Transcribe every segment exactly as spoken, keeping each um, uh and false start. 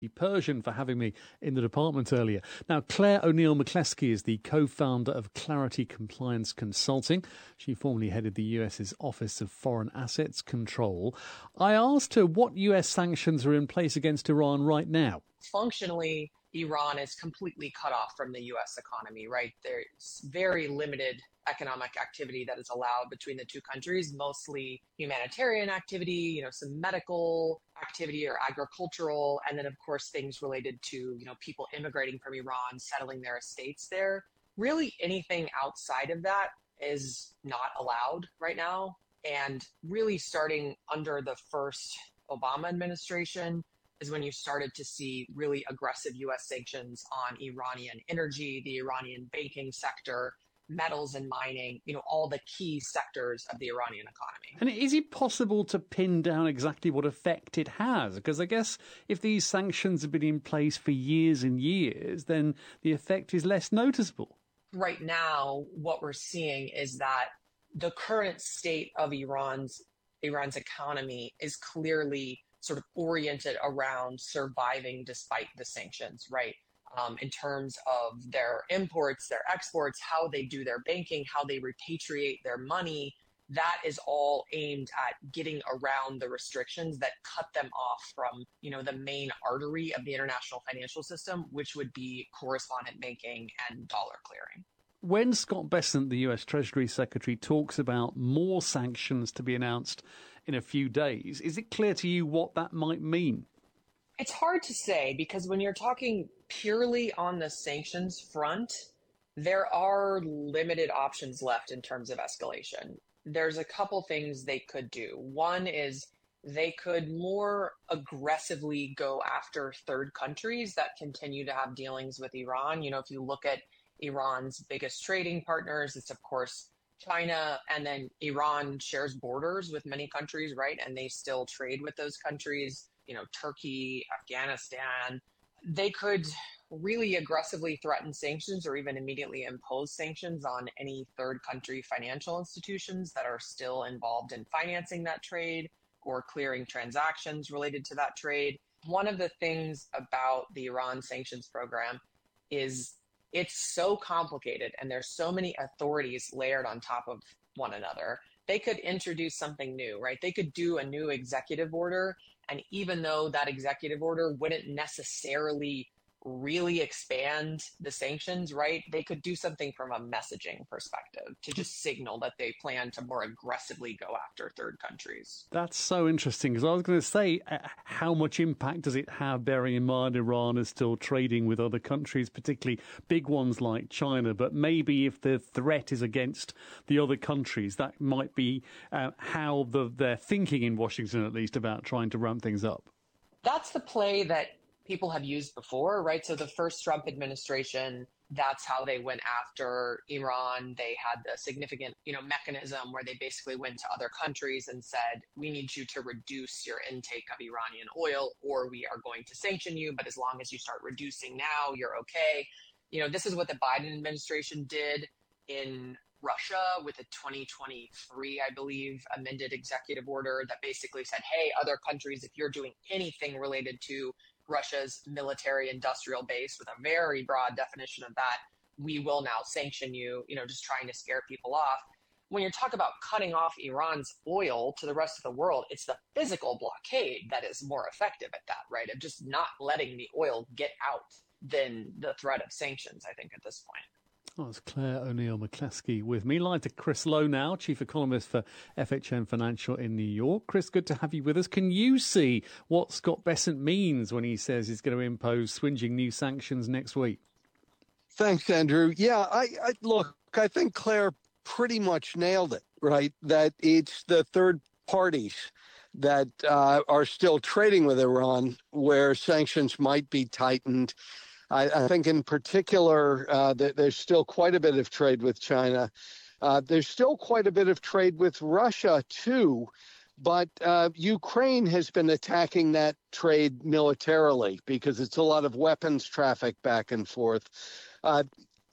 Persian for having me in the department earlier. Now, Claire O'Neill McCleskey is the co-founder of Clarity Compliance Consulting. She formerly headed the U S's Office of Foreign Assets Control. I asked her what U S sanctions are in place against Iran right now. Functionally, Iran is completely cut off from the U S economy, right? There's very limited economic activity that is allowed between the two countries, mostly humanitarian activity, you know, some medical activity or agricultural, and then, of course, things related to, you know, people immigrating from Iran, settling their estates there. Really anything outside of that is not allowed right now. And really starting under the first Obama administration is when you started to see really aggressive U S sanctions on Iranian energy, the Iranian banking sector, metals and mining, you know, all the key sectors of the Iranian economy. And is it possible to pin down exactly what effect it has? Because I guess if these sanctions have been in place for years and years, then the effect is less noticeable. Right now, what we're seeing is that the current state of Iran's Iran's economy is clearly sort of oriented around surviving despite the sanctions, right? Um, in terms of their imports, their exports, how they do their banking, how they repatriate their money, that is all aimed at getting around the restrictions that cut them off from, you know, the main artery of the international financial system, which would be correspondent banking and dollar clearing. When Scott Bessent, the U S Treasury Secretary, talks about more sanctions to be announced in a few days, is it clear to you what that might mean? It's hard to say, because when you're talking purely on the sanctions front, there are limited options left in terms of escalation. There's a couple things they could do. One is they could more aggressively go after third countries that continue to have dealings with Iran. You know, if you look at Iran's biggest trading partners, it's of course China, and then Iran shares borders with many countries, right? And they still trade with those countries, you know, Turkey, Afghanistan. They could really aggressively threaten sanctions or even immediately impose sanctions on any third country financial institutions that are still involved in financing that trade or clearing transactions related to that trade. One of the things about the Iran sanctions program is it's so complicated and there's so many authorities layered on top of one another. They could introduce something new, right? They could do a new executive order. And even though that executive order wouldn't necessarily really expand the sanctions, right? They could do something from a messaging perspective to just signal that they plan to more aggressively go after third countries. That's so interesting, because I was going to say, uh, how much impact does it have, bearing in mind Iran is still trading with other countries, particularly big ones like China, but maybe if the threat is against the other countries, that might be uh, how the, they're thinking in Washington, at least, about trying to ramp things up. That's the play that people have used before, right? So the first Trump administration, that's how they went after Iran. They had a significant, you know, mechanism where they basically went to other countries and said, we need you to reduce your intake of Iranian oil or we are going to sanction you. But as long as you start reducing now, you're okay. You know, this is what the Biden administration did in Russia with a twenty twenty-three, I believe, amended executive order that basically said, hey, other countries, if you're doing anything related to Russia's military industrial base, with a very broad definition of that, we will now sanction you, you know, just trying to scare people off. When you talk about cutting off Iran's oil to the rest of the world, it's the physical blockade that is more effective at that, right? Of just not letting the oil get out than the threat of sanctions, I think, at this point. Oh, it's Claire O'Neill McCleskey with me. Line to Chris Lowe now, chief economist for F H M Financial in New York. Chris, good to have you with us. Can you see what Scott Bessent means when he says he's going to impose swinging new sanctions next week? Thanks, Andrew. Yeah, I, I look, I think Claire pretty much nailed it, right? That it's the third parties that uh, are still trading with Iran where sanctions might be tightened. I, I think in particular, uh, that there's still quite a bit of trade with China. Uh, there's still quite a bit of trade with Russia, too. But uh, Ukraine has been attacking that trade militarily because it's a lot of weapons traffic back and forth. Uh,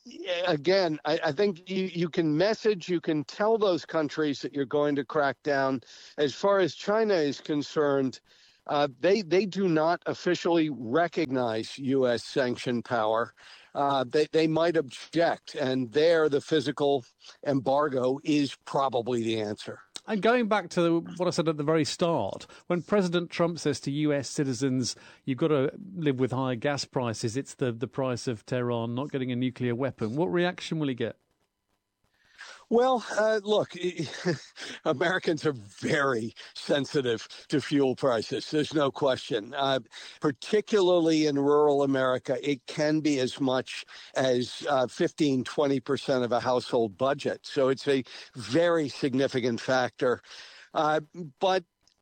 again, I, I think you, you can message, you can tell those countries that you're going to crack down. As far as China is concerned, Uh, they they do not officially recognize U S sanctioned power. Uh, they, they might object, and there the physical embargo is probably the answer. And going back to what I said at the very start, when President Trump says to U S citizens, you've got to live with higher gas prices, it's the, the price of Tehran not getting a nuclear weapon, what reaction will he get? Well, uh, look, Americans are very sensitive to fuel prices. There's no question. Uh, particularly in rural America, it can be as much as uh, fifteen, twenty percent of a household budget. So it's a very significant factor. Uh, but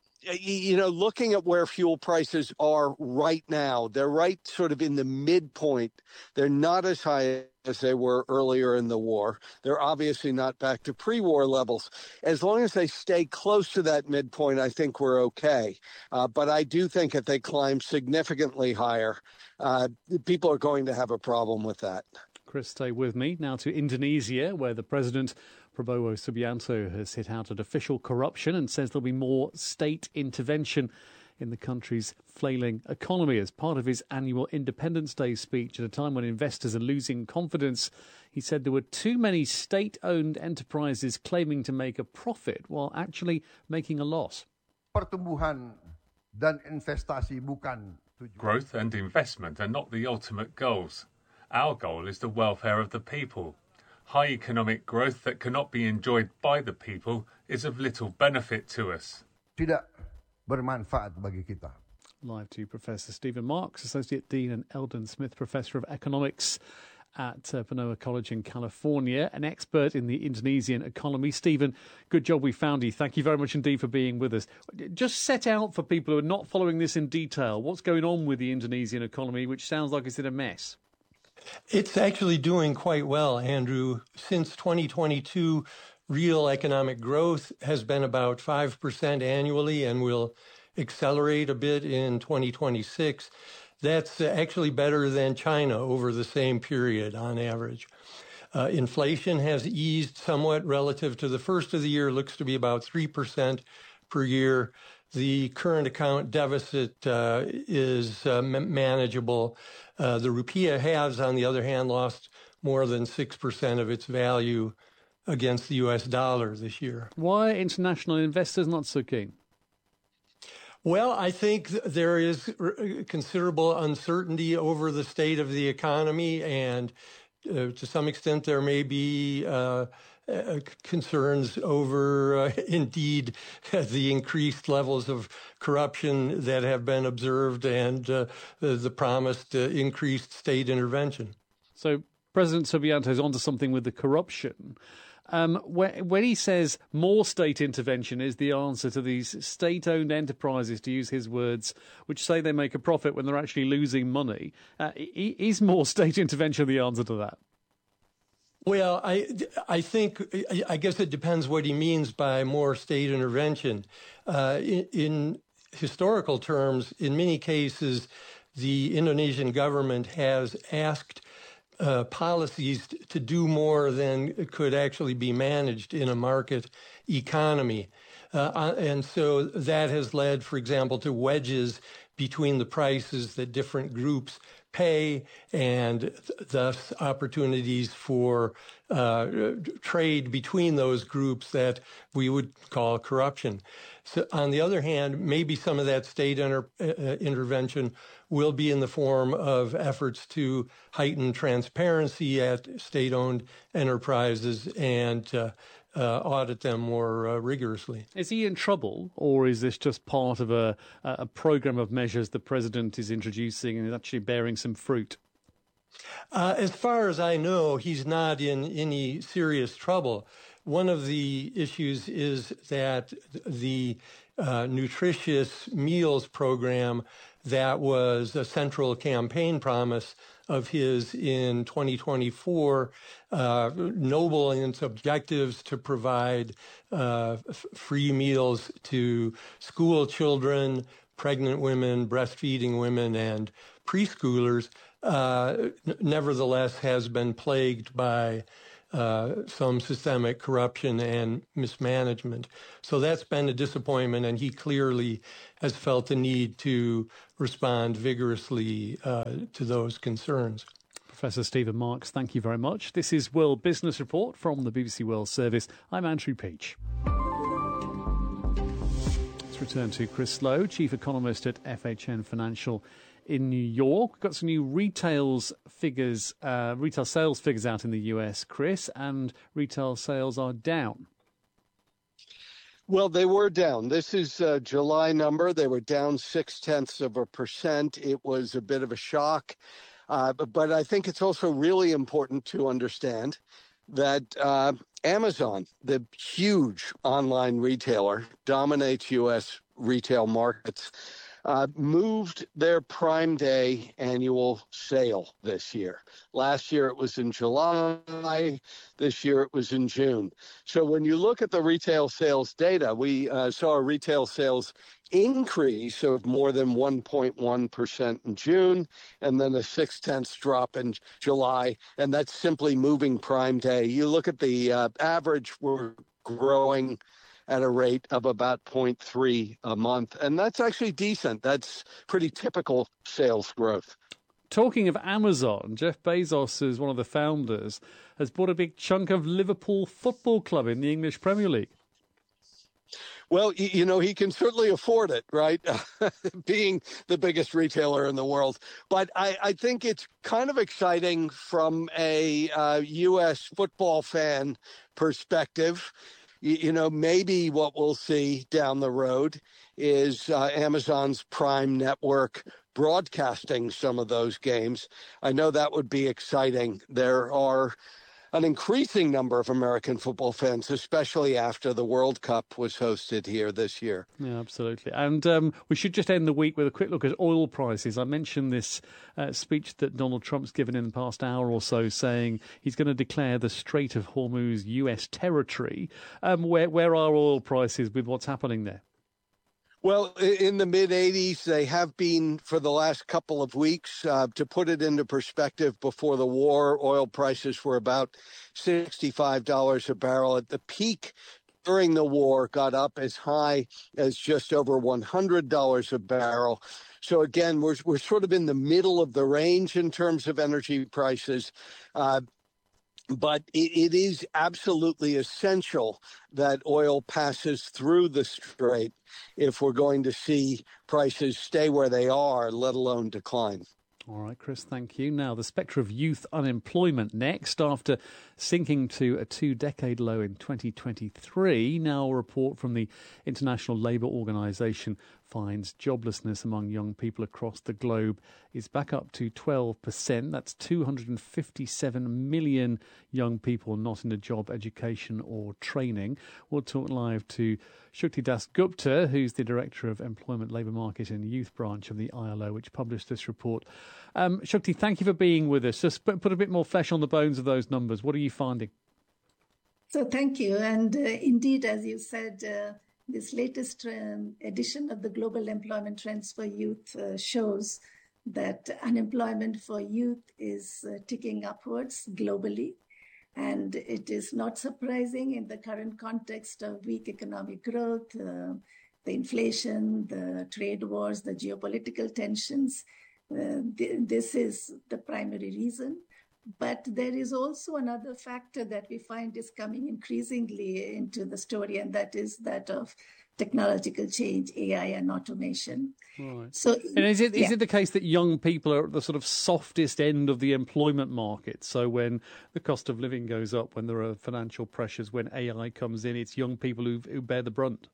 you know, looking at where fuel prices are right now, they're right sort of in the midpoint. They're not as high as they were earlier in the war. They're obviously not back to pre-war levels. As long as they stay close to that midpoint, I think we're okay. Uh, but I do think if they climb significantly higher, uh, people are going to have a problem with that. Chris, stay with me. Now to Indonesia, where the president, Prabowo Subianto, has hit out at official corruption and says there'll be more state intervention in the country's flailing economy. As part of his annual Independence Day speech at a time when investors are losing confidence, he said there were too many state-owned enterprises claiming to make a profit while actually making a loss. Pertumbuhan dan investasi bukan tujuan. Growth and investment are not the ultimate goals. Our goal is the welfare of the people. High economic growth that cannot be enjoyed by the people is of little benefit to us. Tidak bermanfaat bagi kita. Live to Professor Stephen Marks, Associate Dean and Eldon Smith Professor of Economics at uh, Panoa College in California, an expert in the Indonesian economy. Stephen, good job we found you. Thank you very much indeed for being with us. Just set out for people who are not following this in detail, what's going on with the Indonesian economy, which sounds like it's in a mess. It's actually doing quite well, Andrew. Since twenty twenty-two, real economic growth has been about five percent annually and will accelerate a bit in twenty twenty-six. That's actually better than China over the same period on average. Uh, inflation has eased somewhat relative to the first of the year, looks to be about three percent per year. The current account deficit uh, is uh, manageable. Uh, the rupiah has, on the other hand, lost more than six percent of its value against the U S dollar this year. Why are international investors not so keen? Well, I think there is considerable uncertainty over the state of the economy, and uh, to some extent there may be uh, uh, concerns over, uh, indeed, the increased levels of corruption that have been observed and uh, the promised uh, increased state intervention. So President Subianto is onto something with the corruption. Um, when, when he says more state intervention is the answer to these state-owned enterprises, to use his words, which say they make a profit when they're actually losing money, uh, is more state intervention the answer to that? Well, I, I think, I guess it depends what he means by more state intervention. Uh, in, in historical terms, in many cases, the Indonesian government has asked Uh, policies to do more than could actually be managed in a market economy. Uh, and so that has led, for example, to wedges between the prices that different groups pay and th- thus opportunities for uh, trade between those groups that we would call corruption. So on the other hand, maybe some of that state inter- uh, intervention will be in the form of efforts to heighten transparency at state-owned enterprises and uh, uh, audit them more uh, rigorously. Is he in trouble, or is this just part of a, a program of measures the president is introducing and is actually bearing some fruit? Uh, as far as I know, he's not in any serious trouble. One of the issues is that the uh, nutritious meals program that was a central campaign promise of his in twenty twenty-four, uh, noble in its objectives to provide uh, f- free meals to school children, pregnant women, breastfeeding women, and preschoolers, uh, n- nevertheless has been plagued by uh, some systemic corruption and mismanagement. So that's been a disappointment, and he clearly has felt the need to respond vigorously uh, to those concerns. Professor Stephen Marks, thank you very much. This is World Business Report from the B B C World Service. I'm Andrew Peach. Let's return to Chris Slow, Chief Economist at F H N Financial in New York. We've got some new retails figures, uh, retail sales figures out in the U S, Chris, and retail sales are down. Well, they were down. This is a July number. They were down six tenths of a percent. It was a bit of a shock. Uh, but, but I think it's also really important to understand that uh, Amazon, the huge online retailer, dominates U S retail markets, uh, moved their Prime Day annual sale this year. Last year it was in July. This year it was in June. So when you look at the retail sales data, we uh, saw a retail sales increase of more than one point one percent in June, and then a six-tenths drop in July, and that's simply moving Prime Day. You look at the uh, average, we're growing at a rate of about zero point three a month, and that's actually decent. That's pretty typical sales growth. Talking of Amazon, Jeff Bezos, as one of the founders, has bought a big chunk of Liverpool Football Club in the English Premier League. Well, you know, he can certainly afford it, right? Being the biggest retailer in the world. But I, I think it's kind of exciting from a uh, U S football fan perspective. You, you know, maybe what we'll see down the road is uh, Amazon's Prime Network broadcasting some of those games. I know that would be exciting. There are an increasing number of American football fans, especially after the World Cup was hosted here this year. Yeah, absolutely. And um, we should just end the week with a quick look at oil prices. I mentioned this uh, speech that Donald Trump's given in the past hour or so, saying he's going to declare the Strait of Hormuz U S territory. Um, where, where are oil prices with what's happening there? Well, in the mid eighties, they have been for the last couple of weeks. Uh, to put it into perspective, before the war, oil prices were about sixty-five dollars a barrel. At the peak during the war, got up as high as just over one hundred dollars a barrel. So again, we're we're sort of in the middle of the range in terms of energy prices. Uh, But it, it is absolutely essential that oil passes through the strait if we're going to see prices stay where they are, let alone decline. All right, Chris, thank you. Now, the spectre of youth unemployment next. After sinking to a two-decade low in twenty twenty-three, now a report from the International Labour Organization finds joblessness among young people across the globe is back up to twelve percent. That's two hundred fifty-seven million young people not in a job, education or training. We'll talk live to Shukti Das Gupta, who's the Director of Employment, Labour Market and Youth Branch of the I L O, which published this report. Um, Shukti, thank you for being with us. Just put a bit more flesh on the bones of those numbers. What are you finding? So thank you. And uh, indeed, as you said, uh, this latest um, edition of the Global Employment Trends for Youth uh, shows that unemployment for youth is uh, ticking upwards globally. And it is not surprising in the current context of weak economic growth, uh, the inflation, the trade wars, the geopolitical tensions. Uh, th- this is the primary reason. But there is also another factor that we find is coming increasingly into the story, and that is that of technological change, A I and automation. Right. So, and is it yeah. is it the case that young people are at the sort of softest end of the employment market? So when the cost of living goes up, when there are financial pressures, when A I comes in, it's young people who who bear the brunt?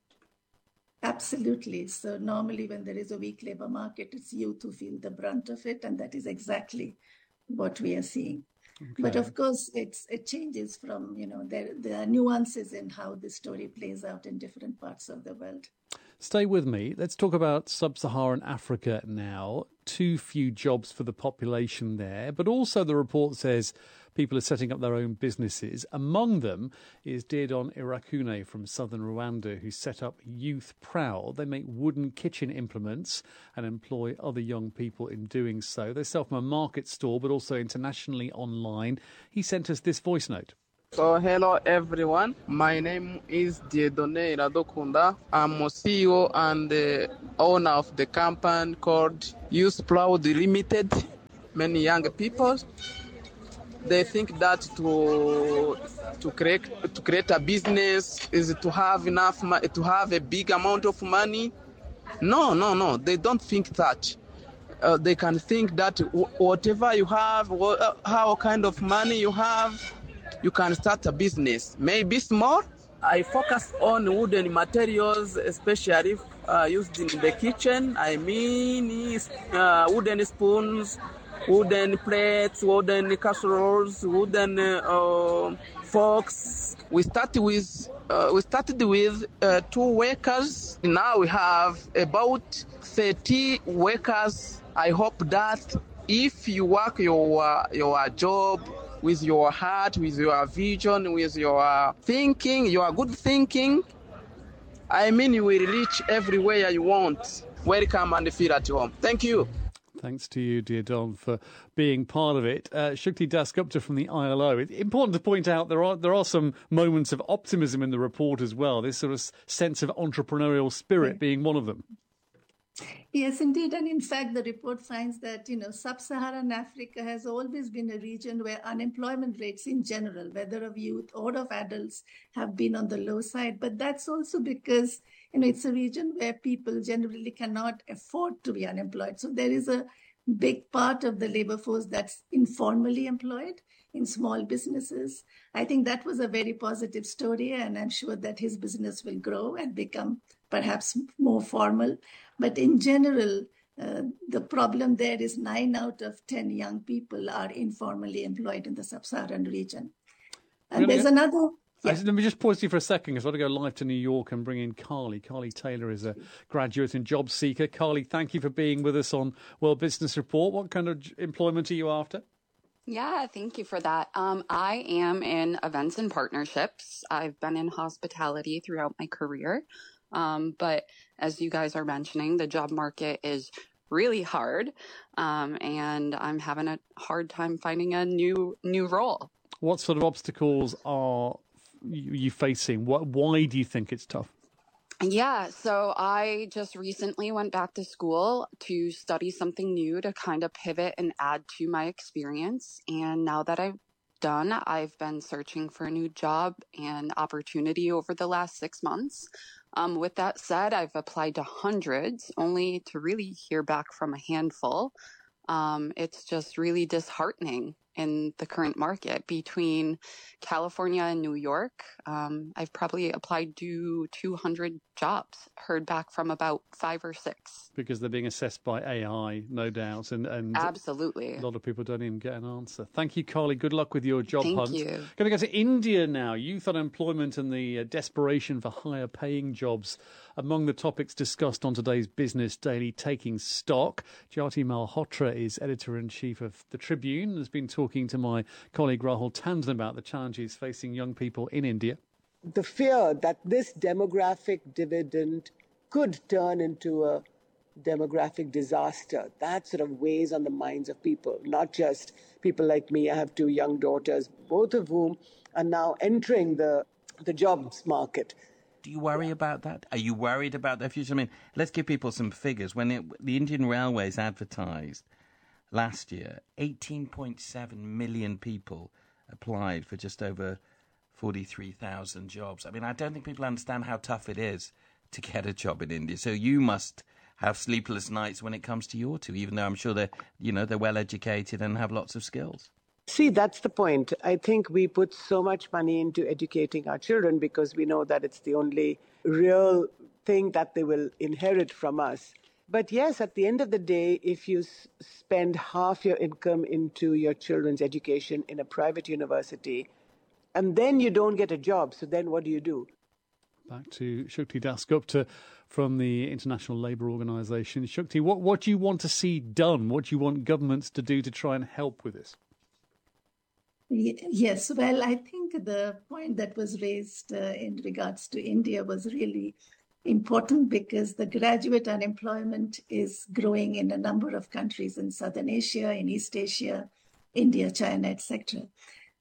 Absolutely. So normally when there is a weak labor market, it's youth who feel the brunt of it, and that is exactly what we are seeing. Okay. But of course, it's it changes from, you know, there, there are nuances in how this story plays out in different parts of the world. Stay with me. Let's talk about sub-Saharan Africa now. Too few jobs for the population there, but also the report says people are setting up their own businesses. Among them is Diedon Irakune from southern Rwanda, who set up Youth Proud. They make wooden kitchen implements and employ other young people in doing so. They sell from a market store, but also internationally online. He sent us this voice note. So hello everyone, my name is Dieudonné Iradokunda. I'm a C E O and the owner of the company called Youth Proud Limited. Many young people, they think that to to create to create a business is to have enough mo- to have a big amount of money. No, no, no, they don't think that. Uh, they can think that w- whatever you have, wh- uh, how kind of money you have, you can start a business. Maybe small. I focus on wooden materials, especially uh, used in the kitchen. I mean, uh, wooden spoons, wooden plates, wooden casseroles, wooden uh, uh, forks. We started with uh, we started with uh, two workers. Now we have about thirty workers. I hope that if you work your your job with your heart, with your vision, with your thinking, your good thinking, I mean, you will reach everywhere you want. Welcome and feel at home. Thank you. Thanks to you, dear Don, for being part of it. Uh, Shukti Dasgupta from the I L O. It's important to point out there are there are some moments of optimism in the report as well. This sort of sense of entrepreneurial spirit being one of them. Yes, indeed. And in fact, the report finds that, you know, sub-Saharan Africa has always been a region where unemployment rates in general, whether of youth or of adults, have been on the low side. But that's also because, you know, it's a region where people generally cannot afford to be unemployed. So there is a big part of the labor force that's informally employed in small businesses. I think that was a very positive story, and I'm sure that his business will grow and become perhaps more formal. But in general, uh, the problem there is nine out of ten young people are informally employed in the sub-Saharan region. And there's get... another... Yeah. Let me just pause you for a second because I want to go live to New York and bring in Carly. Carly Taylor is a graduate and job seeker. Carly, thank you for being with us on World Business Report. What kind of employment are you after? Yeah, thank you for that. Um, I am in events and partnerships. I've been in hospitality throughout my career. Um, but as you guys are mentioning, the job market is really hard, um, and I'm having a hard time finding a new new role. What sort of obstacles are you, you facing? What, why do you think it's tough? Yeah, so I just recently went back to school to study something new to kind of pivot and add to my experience. And now that I've done, I've been searching for a new job and opportunity over the last six months. Um, with that said, I've applied to hundreds, only to really hear back from a handful. Um, it's just really disheartening in the current market. Between California and New York, um, I've probably applied to two hundred jobs, heard back from about five or six. Because they're being assessed by A I, no doubt. And, and absolutely. A lot of people don't even get an answer. Thank you, Carly. Good luck with your job Thank hunt. you. Going to go to India now. Youth unemployment and the uh, desperation for higher paying jobs among the topics discussed on today's Business Daily Taking Stock. Jyoti Malhotra is editor-in-chief of The Tribune and has been talking to my colleague Rahul Tandon about the challenges facing young people in India. The fear that this demographic dividend could turn into a demographic disaster, that sort of weighs on the minds of people, not just people like me. I have two young daughters, both of whom are now entering the, the jobs market. Do you worry about that? Are you worried about their future? I mean, let's give people some figures. When it, the Indian Railways advertised last year, eighteen point seven million people applied for just over forty-three thousand jobs. I mean, I don't think people understand how tough it is to get a job in India. So you must have sleepless nights when it comes to your two, even though I'm sure they're, you know, they're well educated and have lots of skills. See, that's the point. I think we put so much money into educating our children because we know that it's the only real thing that they will inherit from us. But yes, at the end of the day, if you s- spend half your income into your children's education in a private university, and then you don't get a job, so then what do you do? Back to Shukti Dasgupta from the International Labour Organization. Shukti, what, what do you want to see done? What do you want governments to do to try and help with this? Yes, well, I think the point that was raised uh, in regards to India was really important because the graduate unemployment is growing in a number of countries in Southern Asia, in East Asia, India, China, et cetera.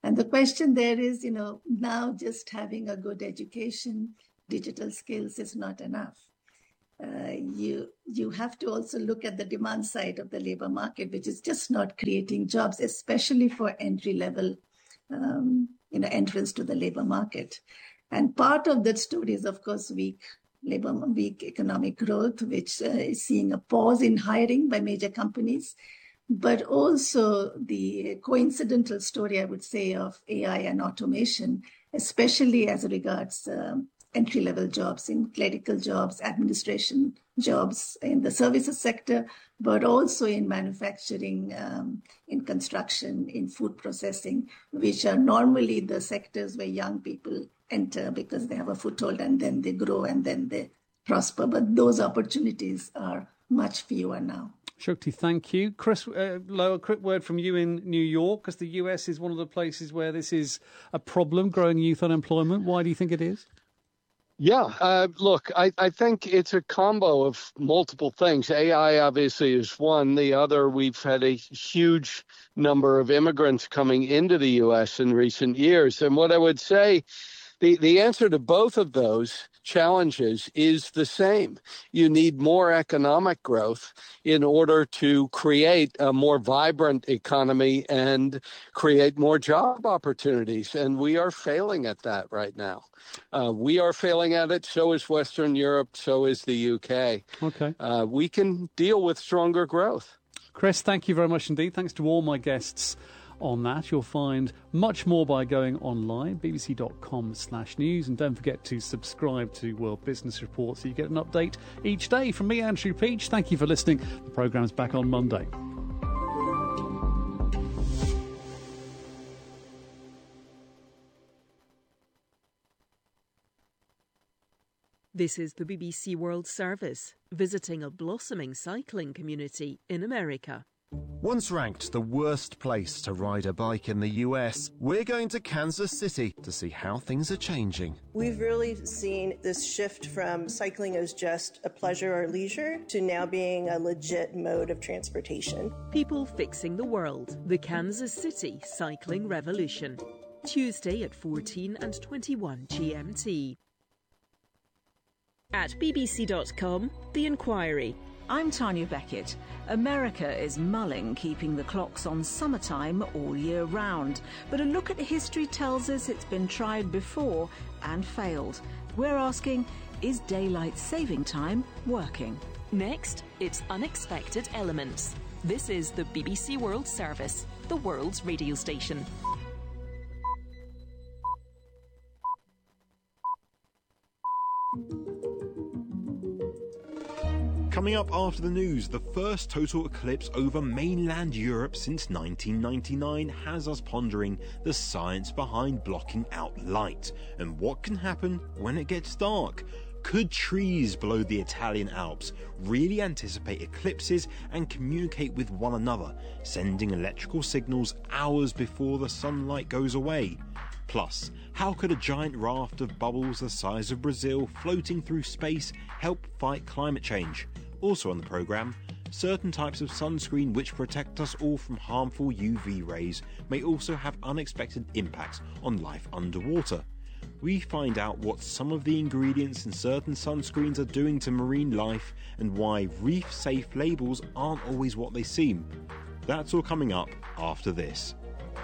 And the question there is, you know, now just having a good education, digital skills is not enough. Uh, you you have to also look at the demand side of the labor market, which is just not creating jobs, especially for entry level, um, you know, entrance to the labor market. And part of that story is, of course, weak labor, weak economic growth, which uh, is seeing a pause in hiring by major companies, but also the coincidental story, I would say, of A I and automation, especially as regards um, entry-level jobs in clerical jobs, administration jobs in the services sector, but also in manufacturing, um, in construction, in food processing, which are normally the sectors where young people enter because they have a foothold and then they grow and then they prosper. But those opportunities are much fewer now. Shukti, thank you. Chris, uh, Loa, a quick word from you in New York, because the U S is one of the places where this is a problem, growing youth unemployment. Why do you think it is? Yeah, uh, look, I, I think it's a combo of multiple things. A I obviously is one. The other, we've had a huge number of immigrants coming into the U S in recent years. And what I would say, the, the answer to both of those challenges is the same. You need more economic growth in order to create a more vibrant economy and create more job opportunities. And we are failing at that right now. Uh, we are failing at it. So is Western Europe. So is the U K. Okay. Uh, we can deal with stronger growth. Chris, thank you very much indeed. Thanks to all my guests on that. You'll find much more by going online, bbc.com slash news. And don't forget to subscribe to World Business Report so you get an update each day. From me, Andrew Peach, thank you for listening. The programme's back on Monday. This is the B B C World Service, visiting a blossoming cycling community in America. Once ranked the worst place to ride a bike in the U S, we're going to Kansas City to see how things are changing. We've really seen this shift from cycling as just a pleasure or leisure to now being a legit mode of transportation. People fixing the world, the Kansas City Cycling Revolution. Tuesday at fourteen and twenty-one G M T. At B B C dot com, The Inquiry. I'm Tanya Beckett. America is mulling keeping the clocks on summertime all year round. But a look at history tells us it's been tried before and failed. We're asking, is daylight saving time working? Next, it's Unexpected Elements. This is the B B C World Service, the world's radio station. Coming up after the news, the first total eclipse over mainland Europe since nineteen ninety-nine has us pondering the science behind blocking out light and what can happen when it gets dark. Could trees below the Italian Alps really anticipate eclipses and communicate with one another, sending electrical signals hours before the sunlight goes away? Plus, how could a giant raft of bubbles the size of Brazil floating through space help fight climate change? Also on the programme, certain types of sunscreen which protect us all from harmful U V rays may also have unexpected impacts on life underwater. We find out what some of the ingredients in certain sunscreens are doing to marine life and why reef-safe labels aren't always what they seem. That's all coming up after this.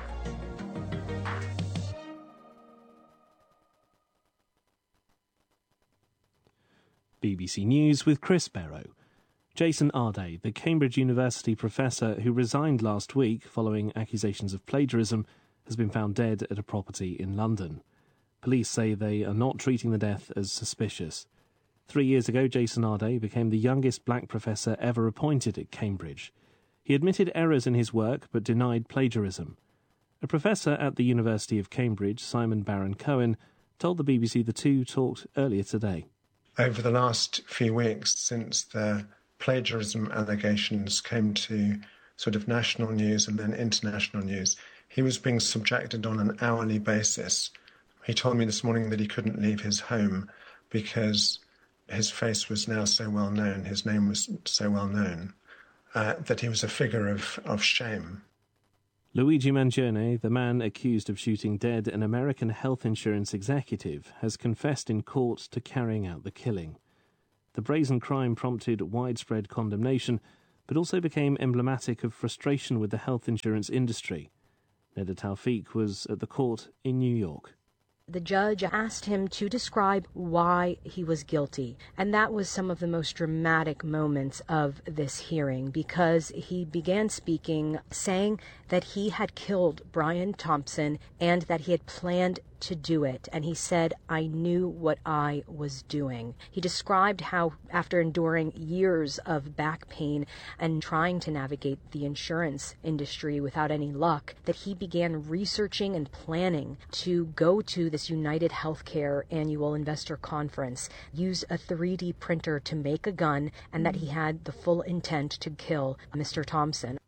B B C News with Chris Barrow. Jason Arday, the Cambridge University professor who resigned last week following accusations of plagiarism, has been found dead at a property in London. Police say they are not treating the death as suspicious. Three years ago, Jason Arday became the youngest black professor ever appointed at Cambridge. He admitted errors in his work but denied plagiarism. A professor at the University of Cambridge, Simon Barron-Cohen, told the B B C the two talked earlier today. Over the last few weeks, since the plagiarism allegations came to sort of national news and then international news, he was being subjected on an hourly basis. He told me this morning that he couldn't leave his home because his face was now so well known, his name was so well known, uh, that he was a figure of, of shame. Luigi Mangione, the man accused of shooting dead an American health insurance executive, has confessed in court to carrying out the killing. The brazen crime prompted widespread condemnation, but also became emblematic of frustration with the health insurance industry. Neda Tawfiq was at the court in New York. The judge asked him to describe why he was guilty, and that was some of the most dramatic moments of this hearing, because he began speaking saying that he had killed Brian Thompson and that he had planned to do it, and he said, "I knew what I was doing." He described how, after enduring years of back pain and trying to navigate the insurance industry without any luck, that he began researching and planning to go to this United Healthcare annual investor conference, use a three D printer to make a gun, and that he had the full intent to kill Mister Thompson.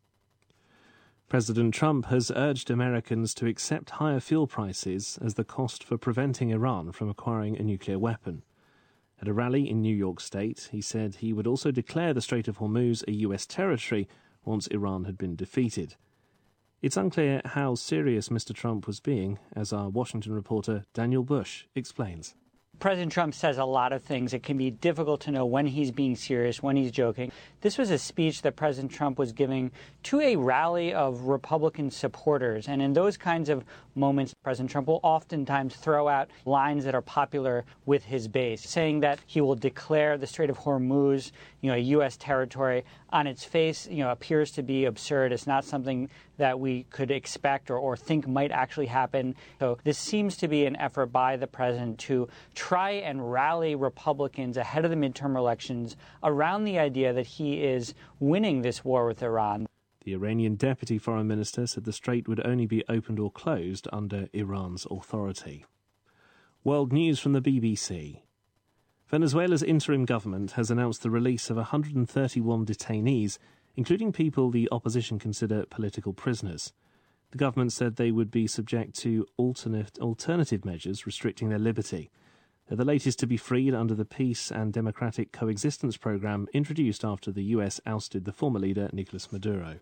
President Trump has urged Americans to accept higher fuel prices as the cost for preventing Iran from acquiring a nuclear weapon. At a rally in New York State, he said he would also declare the Strait of Hormuz a U S territory once Iran had been defeated. It's unclear how serious Mister Trump was being, as our Washington reporter Daniel Bush explains. President Trump says a lot of things. It can be difficult to know when he's being serious, when he's joking. This was a speech that President Trump was giving to a rally of Republican supporters. And in those kinds of moments, President Trump will oftentimes throw out lines that are popular with his base, saying that he will declare the Strait of Hormuz, you know, a U S territory. On its face, you know, appears to be absurd. It's not something that we could expect or, or think might actually happen. So this seems to be an effort by the president to try and rally Republicans ahead of the midterm elections around the idea that he is winning this war with Iran. The Iranian deputy foreign minister said the strait would only be opened or closed under Iran's authority. World news from the B B C. Venezuela's interim government has announced the release of one hundred thirty-one detainees, including people the opposition consider political prisoners. The government said they would be subject to alternate, alternative measures restricting their liberty. They're the latest to be freed under the Peace and Democratic Coexistence Program introduced after the U S ousted the former leader Nicolas Maduro.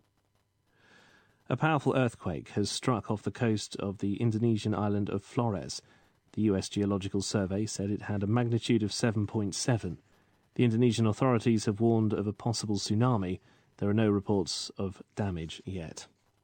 A powerful earthquake has struck off the coast of the Indonesian island of Flores. The U S Geological Survey said it had a magnitude of seven point seven. The Indonesian authorities have warned of a possible tsunami. There are no reports of damage yet.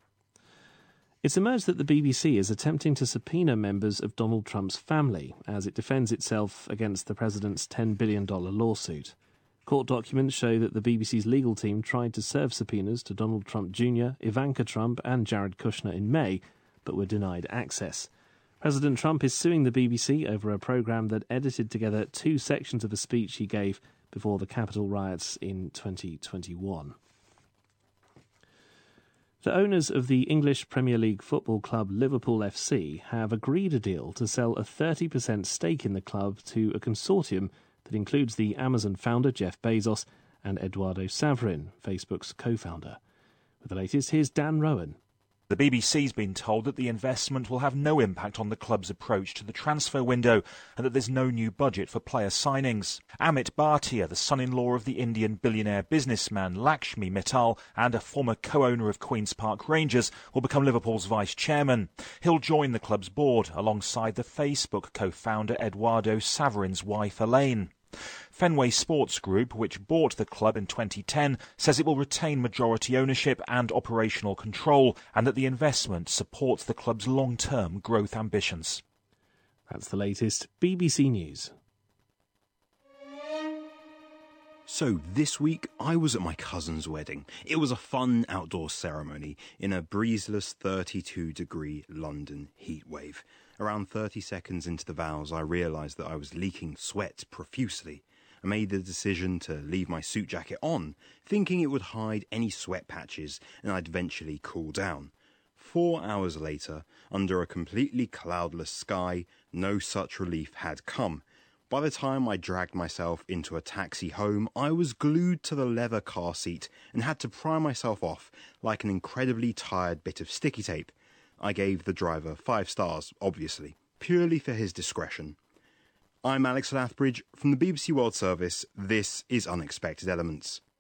It's emerged that the B B C is attempting to subpoena members of Donald Trump's family as it defends itself against the president's ten billion dollars lawsuit. Court documents show that the B B C's legal team tried to serve subpoenas to Donald Trump Junior, Ivanka Trump and Jared Kushner in May, but were denied access. President Trump is suing the B B C over a programme that edited together two sections of a speech he gave before the Capitol riots in twenty twenty-one. The owners of the English Premier League football club Liverpool F C have agreed a deal to sell a thirty percent stake in the club to a consortium that includes the Amazon founder Jeff Bezos and Eduardo Saverin, Facebook's co-founder. With the latest, here's Dan Rowan. The B B C's been told that the investment will have no impact on the club's approach to the transfer window and that there's no new budget for player signings. Amit Bhatia, the son-in-law of the Indian billionaire businessman Lakshmi Mittal and a former co-owner of Queen's Park Rangers, will become Liverpool's vice-chairman. He'll join the club's board alongside the Facebook co-founder Eduardo Saverin's wife Elaine. Fenway Sports Group, which bought the club in twenty ten, says it will retain majority ownership and operational control and that the investment supports the club's long-term growth ambitions. That's the latest B B C News. So this week I was at my cousin's wedding. It was a fun outdoor ceremony in a breezeless thirty-two degree London heatwave. Around thirty seconds into the vows, I realised that I was leaking sweat profusely. I made the decision to leave my suit jacket on, thinking it would hide any sweat patches and I'd eventually cool down. Four hours later, under a completely cloudless sky, no such relief had come. By the time I dragged myself into a taxi home, I was glued to the leather car seat and had to pry myself off like an incredibly tired bit of sticky tape. I gave the driver five stars, obviously, purely for his discretion. I'm Alex Lathbridge from the B B C World Service. This is Unexpected Elements.